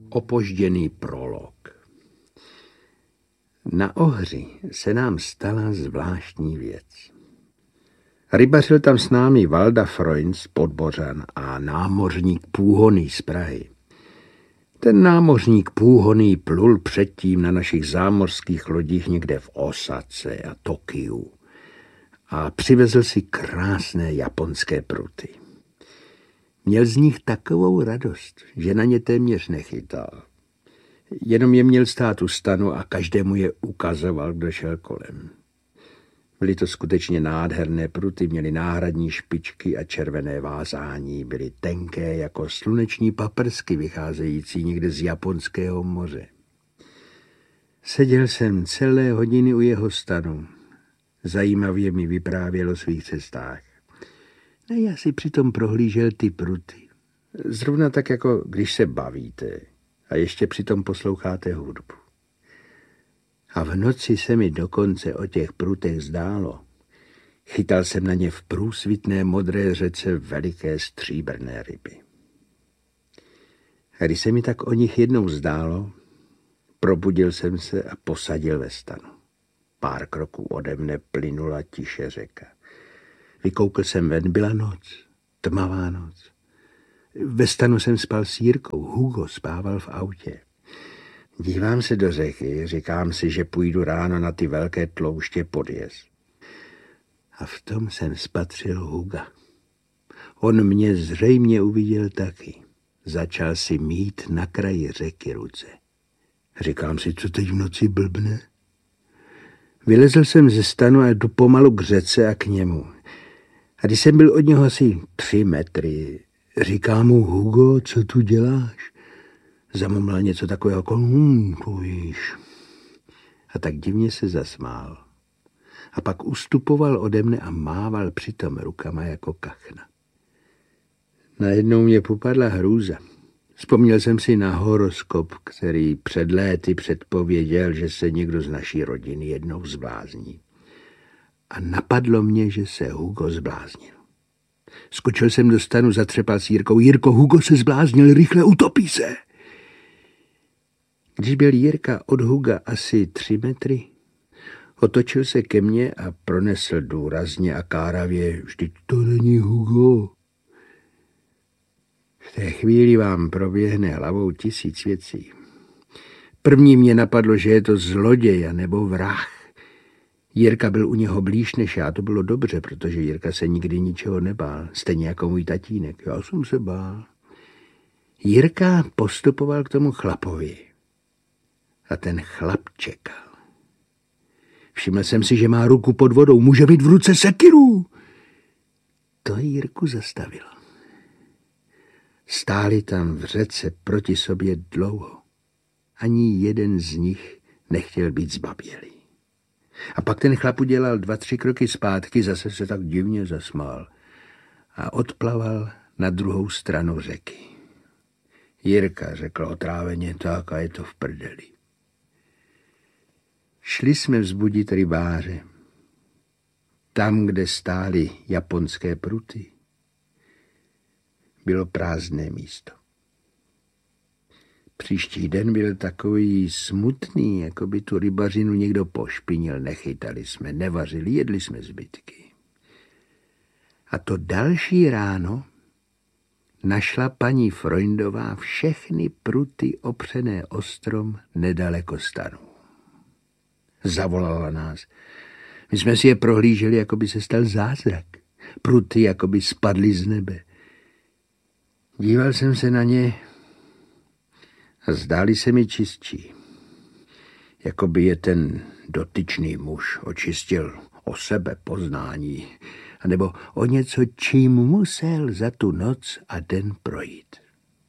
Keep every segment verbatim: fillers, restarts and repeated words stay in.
Opožděný prolog. Na Ohři se nám stala zvláštní věc. Rybařil tam s námi Valda Freund z Podbořan a námořník Půhoný z Prahy. Ten námořník Půhoný plul předtím na našich zámořských lodích někde v Osace a Tokiu a přivezl si krásné japonské pruty. Měl z nich takovou radost, že na ně téměř nechytal. Jenom je měl stát u stanu a každému je ukazoval, kdo šel kolem. Byly to skutečně nádherné pruty, měly náhradní špičky a červené vázání, byly tenké jako sluneční paprsky vycházející někde z Japonského moře. Seděl jsem celé hodiny u jeho stanu. Zajímavě mi vyprávěl o svých cestách. No, já si přitom prohlížel ty pruty. Zrovna tak, jako když se bavíte a ještě přitom posloucháte hudbu. A v noci se mi dokonce o těch prutech zdálo. Chytal jsem na ně v průsvitné modré řece veliké stříbrné ryby. A když se mi tak o nich jednou zdálo, probudil jsem se a posadil ve stanu. Pár kroků ode mne plynula tiše řeka. Vykoukl jsem ven, byla noc, tmavá noc. Ve stanu jsem spal s Jirkou, Hugo spával v autě. Dívám se do řeky, říkám si, že půjdu ráno na ty velké tlouště podjez. A v tom jsem spatřil Huga. On mě zřejmě uviděl taky. Začal si mít na kraji řeky ruce. Říkám si, co teď v noci blbne? Vylezl jsem ze stanu a jdu pomalu k řece a k němu. A když jsem byl od něho asi tři metry, říkám mu, Hugo, co tu děláš? Zamumlal něco takového jako, hm, to víš. A tak divně se zasmál. A pak ustupoval ode mne a mával přitom rukama jako kachna. Najednou mě popadla hrůza. Vzpomněl jsem si na horoskop, který před léty předpověděl, že se někdo z naší rodiny jednou zblázní. A napadlo mě, že se Hugo zbláznil. Skočil jsem do stanu, zatřepal s Jirkou. Jirko, Hugo se zbláznil, rychle utopí se. Když byl Jirka od Huga asi tři metry, otočil se ke mně a pronesl důrazně a káravě, vždyť to není Hugo. V té chvíli vám proběhne hlavou tisíc věcí. První mě napadlo, že je to zloděj nebo vrah. Jirka byl u něho blíž než já, to bylo dobře, protože Jirka se nikdy ničeho nebál, stejně jako můj tatínek. Já jsem se bál. Jirka postupoval k tomu chlapovi a ten chlap čekal. Všiml jsem si, že má ruku pod vodou, může být v ruce sekiru. To Jirku zastavilo. Stáli tam v řece proti sobě dlouho. Ani jeden z nich nechtěl být zbabělý. A pak ten chlap udělal dva, tři kroky zpátky, zase se tak divně zasmál a odplaval na druhou stranu řeky. Jirka řekl otráveně, tak a je to v prdeli. Šli jsme vzbudit rybáře. Tam, kde stály japonské pruty, bylo prázdné místo. Příští den byl takový smutný, jako by tu rybařinu někdo pošpinil. Nechytali jsme, nevařili, jedli jsme zbytky. A to další ráno našla paní Freundová všechny pruty opřené o strom nedaleko stanu. Zavolala nás. My jsme si je prohlíželi, jako by se stal zázrak. Pruty jako by spadly z nebe. Díval jsem se na ně a zdáli se mi čistší. Jako by je ten dotyčný muž očistil o sebe poznání, anebo o něco, čím musel za tu noc a den projít.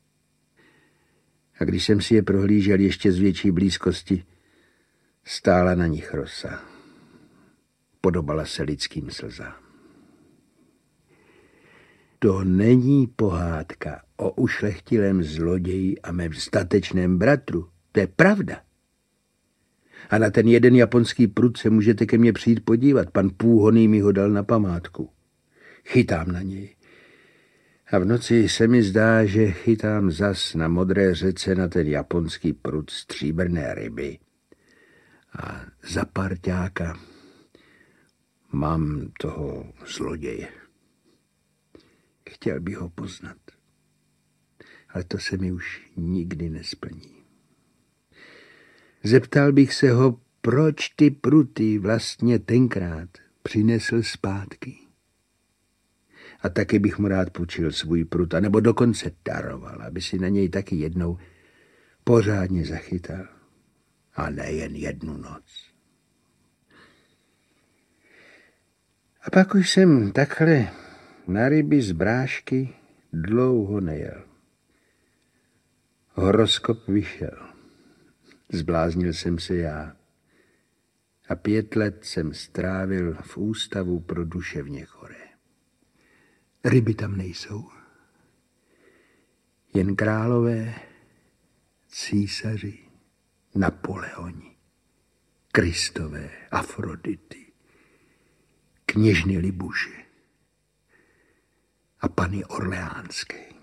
A když jsem si je prohlížel ještě z větší blízkosti, stála na nich rosa. Podobala se lidským slzám. To není pohádka o ušlechtilém zloději a mém statečném bratru. To je pravda. A na ten jeden japonský prut se můžete ke mně přijít podívat. Pan Půhoný mi ho dal na památku. Chytám na něj. A v noci se mi zdá, že chytám zas na modré řece na ten japonský prud stříbrné ryby. A za parťáka mám toho zloděje. Chtěl bych ho poznat, ale to se mi už nikdy nesplní. Zeptal bych se ho, proč ty pruty vlastně tenkrát přinesl zpátky. A taky bych mu rád půjčil svůj prut, nebo dokonce daroval, aby si na něj taky jednou pořádně zachytal. A nejen jednu noc. A pak už jsem takhle na ryby z brášky dlouho nejel. Horoskop vyšel. Zbláznil jsem se já. A pět let jsem strávil v ústavu pro duševně choré. Ryby tam nejsou. Jen králové, císaři, Napoleoni, Kristové, Afrodity, kněžny Libuše a pany Orleánské.